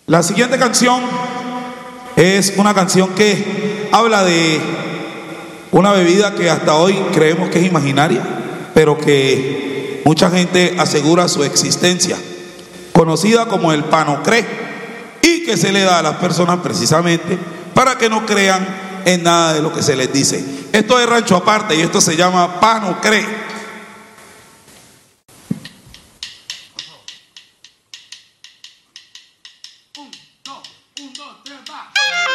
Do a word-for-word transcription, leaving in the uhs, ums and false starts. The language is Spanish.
La siguiente canción es una canción que habla de una bebida que hasta hoy creemos que es imaginaria, pero que mucha gente asegura su existencia, conocida como el panocré, y que se le da a las personas precisamente para que no crean en nada de lo que se les dice. Esto es rancho aparte y esto se llama panocré.